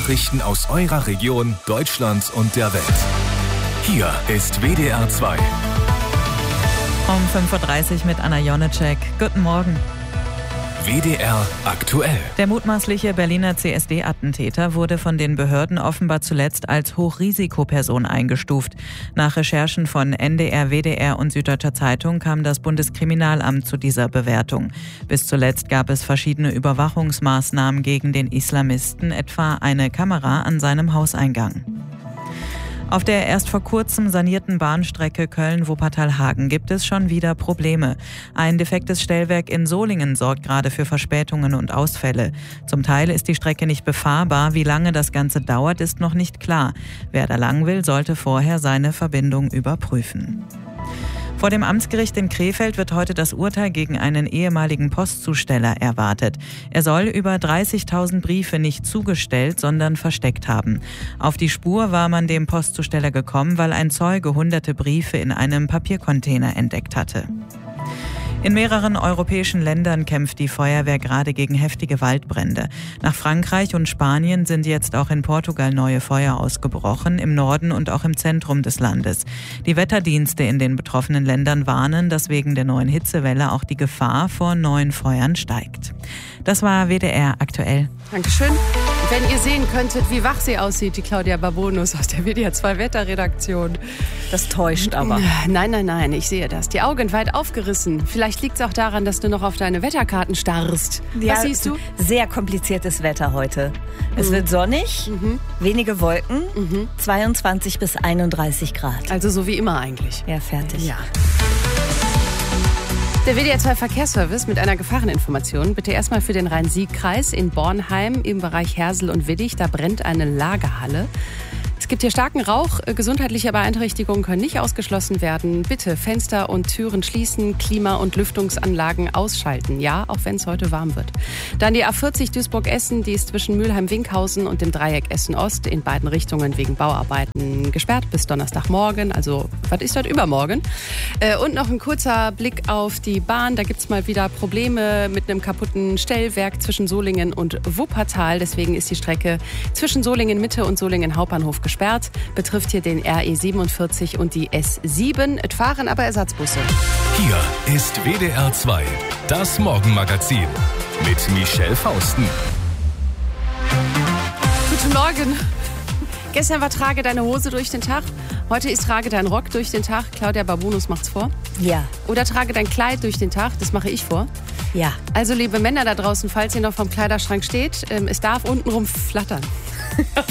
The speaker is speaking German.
Nachrichten aus eurer Region, Deutschland und der Welt. Hier ist WDR 2. Um 5.30 Uhr mit Anna Jonecek. Guten Morgen. WDR aktuell. Der mutmaßliche Berliner CSD-Attentäter wurde von den Behörden offenbar zuletzt als Hochrisikoperson eingestuft. Nach Recherchen von NDR, WDR und Süddeutscher Zeitung kam das Bundeskriminalamt zu dieser Bewertung. Bis zuletzt gab es verschiedene Überwachungsmaßnahmen gegen den Islamisten, etwa eine Kamera an seinem Hauseingang. Auf der erst vor kurzem sanierten Bahnstrecke Köln-Wuppertal-Hagen gibt es schon wieder Probleme. Ein defektes Stellwerk in Solingen sorgt gerade für Verspätungen und Ausfälle. Zum Teil ist die Strecke nicht befahrbar. Wie lange das Ganze dauert, ist noch nicht klar. Wer da lang will, sollte vorher seine Verbindung überprüfen. Vor dem Amtsgericht in Krefeld wird heute das Urteil gegen einen ehemaligen Postzusteller erwartet. Er soll über 30.000 Briefe nicht zugestellt, sondern versteckt haben. Auf die Spur war man dem Postzusteller gekommen, weil ein Zeuge hunderte Briefe in einem Papiercontainer entdeckt hatte. In mehreren europäischen Ländern kämpft die Feuerwehr gerade gegen heftige Waldbrände. Nach Frankreich und Spanien sind jetzt auch in Portugal neue Feuer ausgebrochen, im Norden und auch im Zentrum des Landes. Die Wetterdienste in den betroffenen Ländern warnen, dass wegen der neuen Hitzewelle auch die Gefahr vor neuen Feuern steigt. Das war WDR aktuell. Dankeschön. Wenn ihr sehen könntet, wie wach sie aussieht, die Claudia Babonus aus der WDR 2 Wetterredaktion. Das täuscht aber. Nein, ich sehe das. Die Augen weit aufgerissen. Vielleicht liegt es auch daran, dass du noch auf deine Wetterkarten starrst. Ja, was siehst du? Sehr kompliziertes Wetter heute. Es wird sonnig, wenige Wolken, 22 bis 31 Grad. Also so wie immer eigentlich. Ja, fertig. Ja. Der WDR 2 Verkehrsservice mit einer Gefahreninformation. Bitte erstmal für den Rhein-Sieg-Kreis in Bornheim im Bereich Hersel und Widdig. Da brennt eine Lagerhalle. Es gibt hier starken Rauch. Gesundheitliche Beeinträchtigungen können nicht ausgeschlossen werden. Bitte Fenster und Türen schließen, Klima- und Lüftungsanlagen ausschalten. Ja, auch wenn es heute warm wird. Dann die A40 Duisburg-Essen. Die ist zwischen Mülheim-Winkhausen und dem Dreieck Essen-Ost in beiden Richtungen wegen Bauarbeiten gesperrt bis Donnerstagmorgen. Also, was ist das? Übermorgen. Und noch ein kurzer Blick auf die Bahn. Da gibt es mal wieder Probleme mit einem kaputten Stellwerk zwischen Solingen und Wuppertal. Deswegen ist die Strecke zwischen Solingen-Mitte und Solingen-Hauptbahnhof gesperrt. Betrifft hier den RE47 und die S7. Es fahren aber Ersatzbusse. Hier ist WDR 2, das Morgenmagazin mit Michelle Fausten. Guten Morgen. Gestern war Trage deine Hose durch den Tag. Heute ist Trage dein Rock durch den Tag. Claudia Babonus macht's vor. Ja. Oder Trage dein Kleid durch den Tag. Das mache ich vor. Ja. Also liebe Männer da draußen, falls ihr noch vom Kleiderschrank steht, es darf untenrum flattern.